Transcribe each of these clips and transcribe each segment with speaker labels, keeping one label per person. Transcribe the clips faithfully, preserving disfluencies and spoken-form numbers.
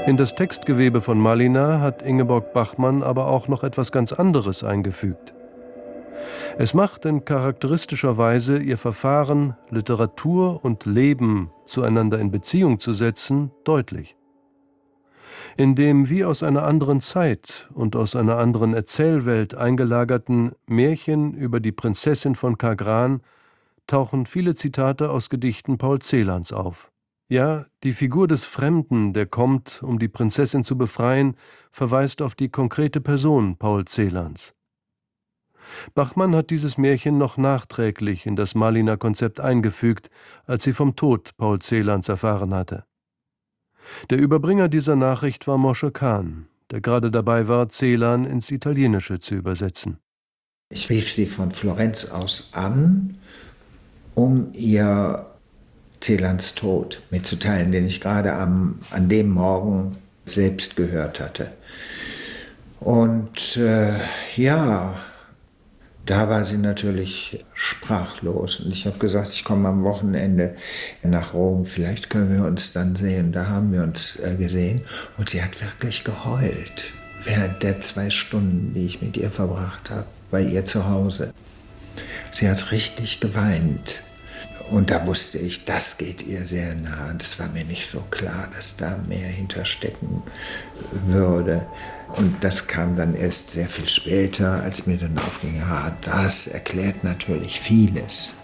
Speaker 1: In das Textgewebe von Malina hat Ingeborg Bachmann aber auch noch etwas ganz anderes eingefügt. Es macht in charakteristischer Weise ihr Verfahren, Literatur und Leben zueinander in Beziehung zu setzen, deutlich. In dem wie aus einer anderen Zeit und aus einer anderen Erzählwelt eingelagerten Märchen über die Prinzessin von Kagran tauchen viele Zitate aus Gedichten Paul Celans auf. Ja, die Figur des Fremden, der kommt, um die Prinzessin zu befreien, verweist auf die konkrete Person Paul Celans. Bachmann hat dieses Märchen noch nachträglich in das Malina-Konzept eingefügt, als sie vom Tod Paul Celans erfahren hatte. Der Überbringer dieser Nachricht war Moshe Kahn, der gerade dabei war, Celan ins Italienische zu übersetzen.
Speaker 2: Ich rief sie von Florenz aus an, um ihr Celans Tod mitzuteilen, den ich gerade am, an dem Morgen selbst gehört hatte. Und äh, ja, da war sie natürlich sprachlos. Und ich habe gesagt, ich komme am Wochenende nach Rom, vielleicht können wir uns dann sehen. Da haben wir uns äh, gesehen. Und sie hat wirklich geheult während der zwei Stunden, die ich mit ihr verbracht habe, bei ihr zu Hause. Sie hat richtig geweint. Und da wusste ich, das geht ihr sehr nah. Das war mir nicht so klar, dass da mehr hinterstecken würde. Und das kam dann erst sehr viel später, als mir dann aufging, ja, das erklärt natürlich vieles.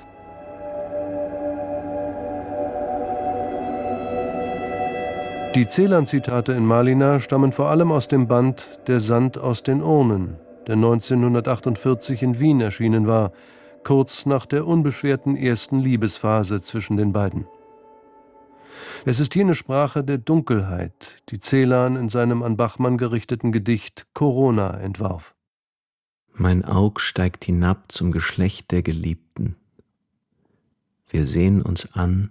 Speaker 1: Die Celan-Zitate in Malina stammen vor allem aus dem Band Der Sand aus den Urnen, der neunzehnhundertachtundvierzig in Wien erschienen war, kurz nach der unbeschwerten ersten Liebesphase zwischen den beiden. Es ist jene Sprache der Dunkelheit, die Celan in seinem an Bachmann gerichteten Gedicht Corona entwarf.
Speaker 3: Mein Aug steigt hinab zum Geschlecht der Geliebten. Wir sehen uns an,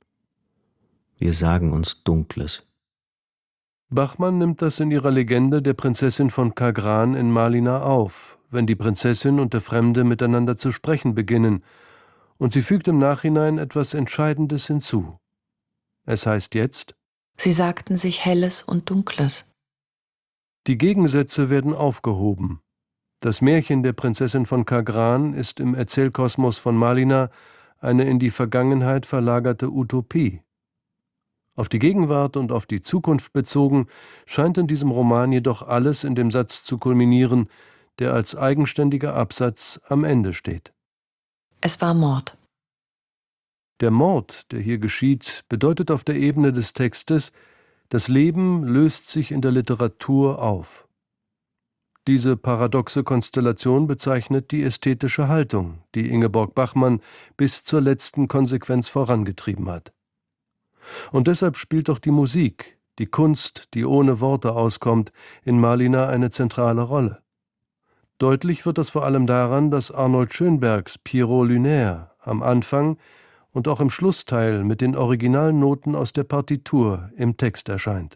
Speaker 3: wir sagen uns Dunkles.
Speaker 1: Bachmann nimmt das in ihrer Legende der Prinzessin von Kagran in Malina auf, wenn die Prinzessin und der Fremde miteinander zu sprechen beginnen, und sie fügt im Nachhinein etwas Entscheidendes hinzu. Es heißt jetzt:
Speaker 4: Sie sagten sich Helles und Dunkles.
Speaker 1: Die Gegensätze werden aufgehoben. Das Märchen der Prinzessin von Kagran ist im Erzählkosmos von Malina eine in die Vergangenheit verlagerte Utopie. Auf die Gegenwart und auf die Zukunft bezogen, scheint in diesem Roman jedoch alles in dem Satz zu kulminieren, der als eigenständiger Absatz am Ende steht.
Speaker 4: Es war Mord.
Speaker 1: Der Mord, der hier geschieht, bedeutet auf der Ebene des Textes, das Leben löst sich in der Literatur auf. Diese paradoxe Konstellation bezeichnet die ästhetische Haltung, die Ingeborg Bachmann bis zur letzten Konsequenz vorangetrieben hat. Und deshalb spielt auch die Musik, die Kunst, die ohne Worte auskommt, in Malina eine zentrale Rolle. Deutlich wird das vor allem daran, dass Arnold Schönbergs Pierrot Lunaire am Anfang und auch im Schlussteil mit den Originalnoten aus der Partitur im Text erscheint.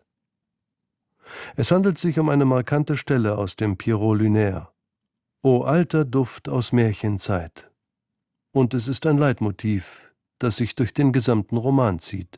Speaker 1: Es handelt sich um eine markante Stelle aus dem Pierrot Lunaire. O alter Duft aus Märchenzeit. Und es ist ein Leitmotiv, das sich durch den gesamten Roman zieht.